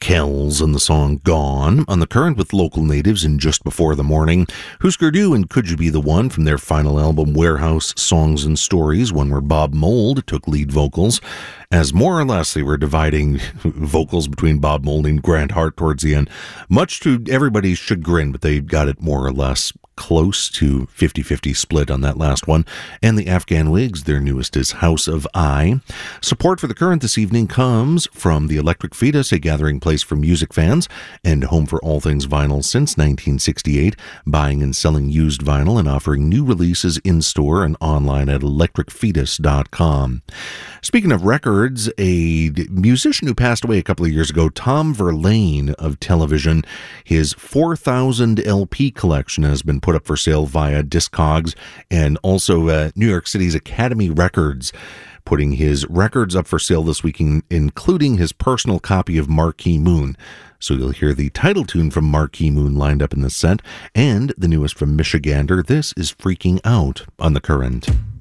Kells and the song Gone. On the Current with local natives in Just Before the Morning. Husker Du and Could You Be the One from their final album Warehouse Songs and Stories, one where Bob Mould took lead vocals. As more or less they were dividing vocals between Bob Mould and Grant Hart towards the end. Much to everybody's chagrin, but they got it more or less close to 50-50 split on that last one. And the Afghan Wigs, their newest is House of I. Support for the Current this evening comes from the Electric Fetus, a gathering place for music fans and home for all things vinyl since 1968, buying and selling used vinyl and offering new releases in-store and online at electricfetus.com. Speaking of records, a musician who passed away a couple of years ago, Tom Verlaine of Television, his 4,000 LP collection has been put up for sale via Discogs, and also New York City's Academy Records putting his records up for sale this week, including his personal copy of Marquee Moon. So you'll hear the title tune from Marquee Moon lined up in the set, and the newest from Michigander. This is Freaking Out on the Current.